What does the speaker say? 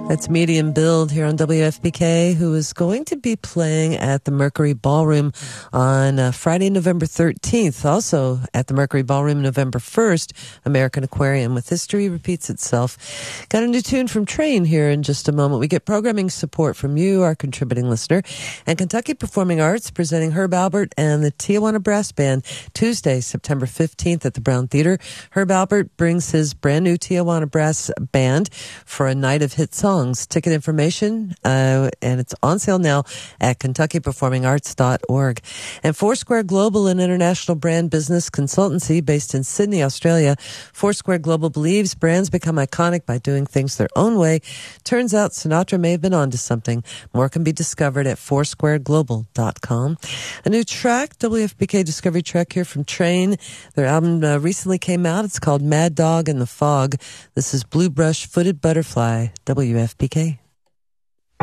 That's Medium Build here on WFPK, who is going to be playing at the Mercury Ballroom on Friday, November 13th. Also at the Mercury Ballroom, November 1st, American Aquarium with History Repeats Itself. Got a new tune from Train here in just a moment. We get programming support from you, our contributing listener, and Kentucky Performing Arts presenting Herb Alpert and the Tijuana Brass Band Tuesday, September 15th at the Brown Theater. Herb Alpert brings his brand new Tijuana Brass Band for a night of hit songs. Ticket information, and it's on sale now at KentuckyPerformingArts.org. And Foursquare Global, an international brand business consultancy based in Sydney, Australia. Foursquare Global believes brands become iconic by doing things their own way. Turns out Sinatra may have been onto something. More can be discovered at FoursquareGlobal.com. A new track, WFPK Discovery track here from Train. Their album recently came out. It's called Mad Dog in the Fog. This is Blue Brush Footed Butterfly, WFPK.